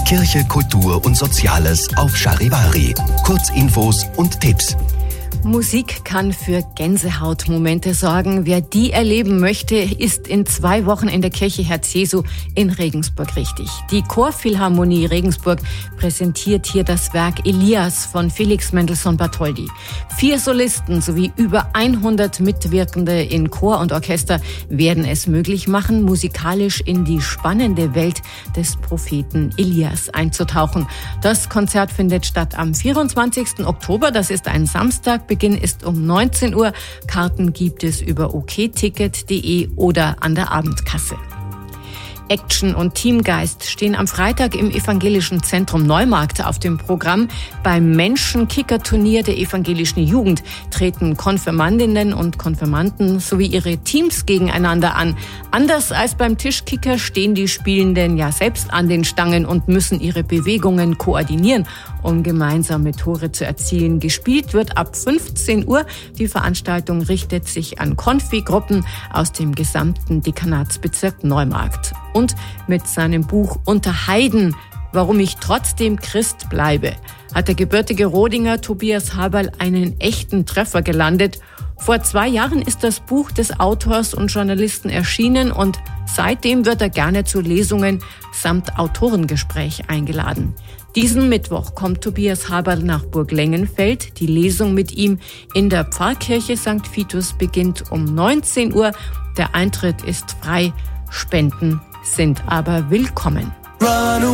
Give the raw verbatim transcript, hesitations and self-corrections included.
Kirche, Kultur und Soziales auf Charivari. Kurzinfos und Tipps. Musik kann für Gänsehautmomente sorgen. Wer die erleben möchte, ist in zwei Wochen in der Kirche Herz Jesu in Regensburg richtig. Die Chorphilharmonie Regensburg präsentiert hier das Werk Elias von Felix Mendelssohn Bartholdy. Vier Solisten sowie über hundert Mitwirkende in Chor und Orchester werden es möglich machen, musikalisch in die spannende Welt des Propheten Elias einzutauchen. Das Konzert findet statt am vierundzwanzigsten Oktober, das ist ein Samstag. Beginn ist um neunzehn Uhr. Karten gibt es über o k ticket punkt d e oder an der Abendkasse. Action und Teamgeist stehen am Freitag im Evangelischen Zentrum Neumarkt auf dem Programm. Beim Menschenkickerturnier der evangelischen Jugend treten Konfirmandinnen und Konfirmanden sowie ihre Teams gegeneinander an. Anders als beim Tischkicker stehen die Spielenden ja selbst an den Stangen und müssen ihre Bewegungen koordinieren, um gemeinsame Tore zu erzielen. Gespielt wird ab fünfzehn Uhr. Die Veranstaltung richtet sich an Konfi-Gruppen aus dem gesamten Dekanatsbezirk Neumarkt. Und mit seinem Buch Unter Heiden, warum ich trotzdem Christ bleibe, hat der gebürtige Rodinger Tobias Haberl einen echten Treffer gelandet. Vor zwei Jahren ist das Buch des Autors und Journalisten erschienen und seitdem wird er gerne zu Lesungen samt Autorengespräch eingeladen. Diesen Mittwoch kommt Tobias Haberl nach Burg Lengenfeld. Die Lesung mit ihm in der Pfarrkirche Sankt Vitus beginnt um neunzehn Uhr. Der Eintritt ist frei, Spenden sind aber willkommen.